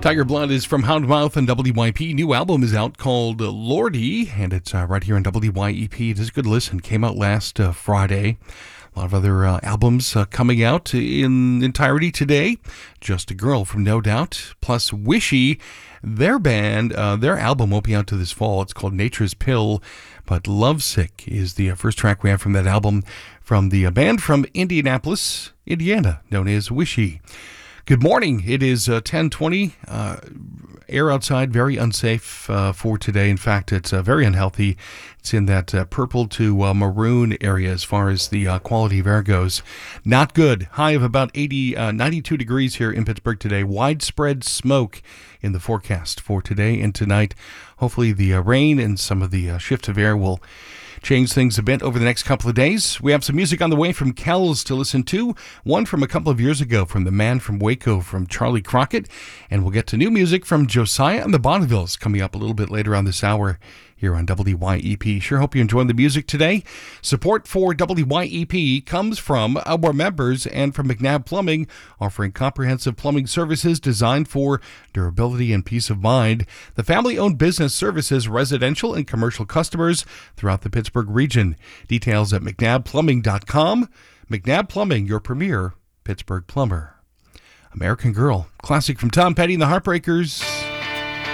Tiger Blood is from Houndmouth and WYP. New album is out called Lordy, and it's right here on WYEP. It is a good listen. Came out last Friday. A lot of other albums coming out in entirety today. Just a Girl from No Doubt, plus Wishy. Their band, their album won't be out to this fall. It's called Nature's Pill, but Lovesick is the first track we have from that album from the band from Indianapolis, Indiana, known as Wishy. Good morning. It is 10:20. Air outside, very unsafe for today. In fact, it's very unhealthy. It's in that purple to maroon area as far as the quality of air goes. Not good. High of about 92 degrees here in Pittsburgh today. Widespread smoke in the forecast for today and tonight. Hopefully the rain and some of the shift of air will change things a bit over the next couple of days. We have some music on the way from Kells to listen to. One from a couple of years ago from the Man from Waco from Charlie Crockett. And we'll get to new music from Josiah and the Bonnevilles coming up a little bit later on this hour here on WYEP. Sure hope you enjoyed the music today. Support for WYEP comes from our members and from McNabb Plumbing, offering comprehensive plumbing services designed for durability and peace of mind. The family-owned business services residential and commercial customers throughout the Pittsburgh region. Details at mcnabbplumbing.com. McNabb Plumbing, your premier Pittsburgh plumber. American Girl, classic from Tom Petty and the Heartbreakers.